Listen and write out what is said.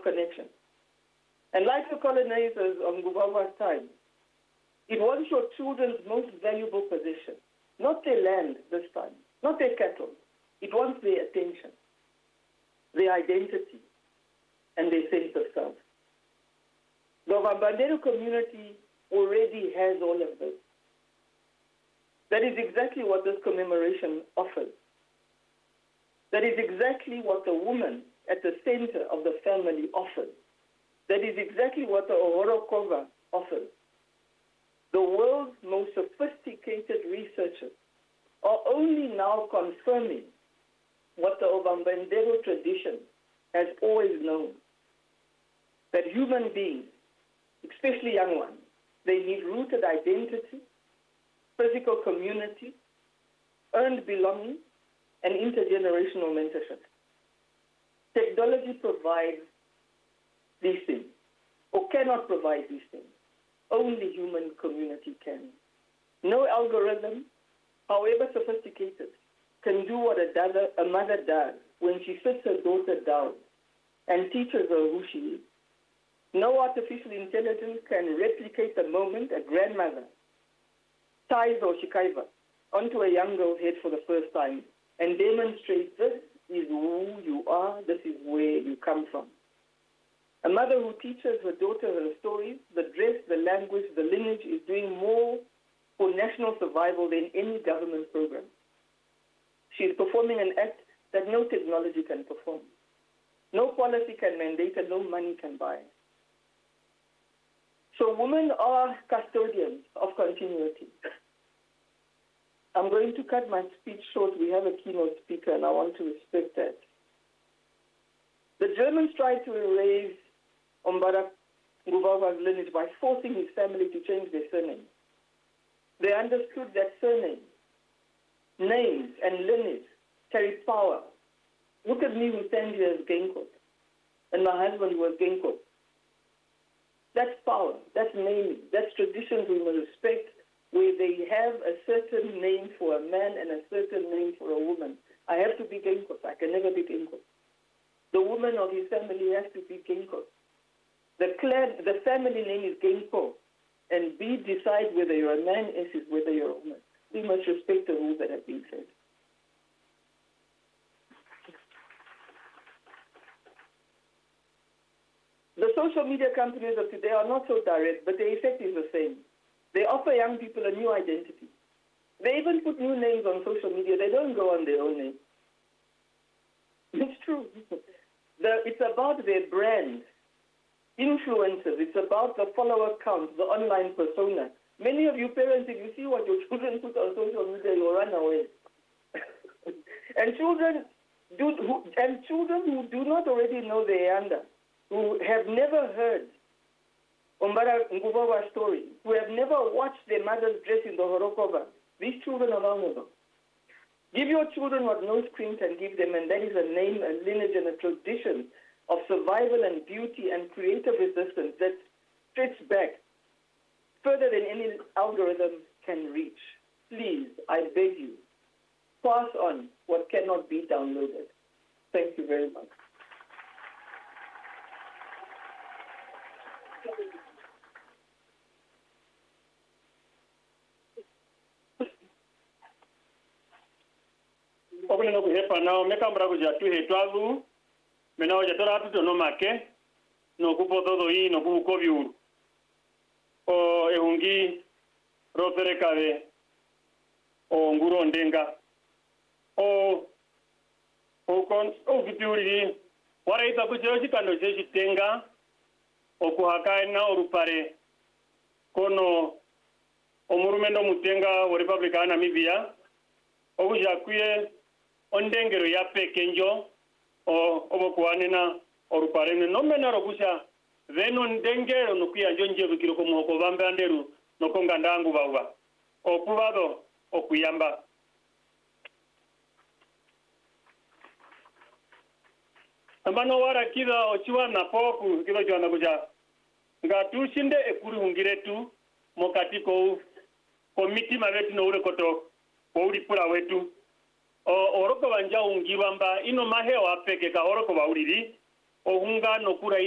connection. And like the colonizers of Nguvawa's time, it was your children's most valuable possession, not their land this time, not their cattle. It wants their attention, their identity, and their sense of self. The Ovambandero community already has all of this. That is exactly what this commemoration offers. That is exactly what the woman at the center of the family offers. That is exactly what the Ohorokova offers. The world's most sophisticated researchers are only now confirming what the Ovambandero tradition has always known, that human beings, especially young ones, they need rooted identity, physical community, earned belonging, and intergenerational mentorship. Technology provides these things, or cannot provide these things. Only human community can. No algorithm, however sophisticated, can do what a mother does when she sits her daughter down and teaches her who she is. No artificial intelligence can replicate the moment a grandmother ties or shikaiva onto a young girl's head for the first time and demonstrates this is who you are, this is where you come from. A mother who teaches her daughter her stories, the dress, the language, the lineage is doing more for national survival than any government program. She is performing an act that no technology can perform. No policy can mandate and no money can buy. So women are custodians of continuity. I'm going to cut my speech short. We have a keynote speaker and I want to respect that. The Germans tried to erase Ombara Nguvawa's lineage by forcing his family to change their surname. They understood that surname, names, and lineage carry power. Look at me who stands here as Genkos, and my husband was Genkos. That's power, that's naming, that's traditions we must respect, where they have a certain name for a man and a certain name for a woman. I have to be Genkos, I can never be Genkos. The woman of his family has to be Genkos. The family name is Genko, and B decides whether you're a man, S is whether you're a woman. We must respect the rules that have been said. The social media companies of today are not so direct, but the effect is the same. They offer young people a new identity. They even put new names on social media. They don't go on their own name. It's true. It's about their brand. Influencers, it's about the follower count, the online persona. Many of you parents, if you see what your children put on social media, you'll run away. and children who do not already know the Yanda, who have never heard Ombara Nguvawa's story, who have never watched their mother's dress in the Horokova, these children are vulnerable. Give your children what no screen can give them, and that is a name, a lineage, and a tradition of survival and beauty and creative resistance that stretches back further than any algorithm can reach. Please, I beg you, pass on what cannot be downloaded. Thank you very much. Open no kuhepa nao meka mbrago jatu hetwalu menao jatora tu no make no kupo todo i no kupo koviu o ehungi rotere kave o nguro ndenga o kon o vitiuri waraita kujeoshi kando jeshi tenga o kuhakaina orupare kono omurumendo mutenga wa Republika Namibia o kujakwie ondengero ya pekenjo o obokuanena oruparene no menaro kusha veno ndengero no kuyanjo nje bikiro ko moko bambe anderu no konga ndangu bawa o kubado o kuyamba ambano wara kida o chiwa na poku kido jwana kuja ngatu shinde ekuru hungiretu mokati ko komiti mabetu no ure koto ko uri pura wetu oroko banja ungibamba ino mahe wa peke ka oroko bauriri ohunga no kura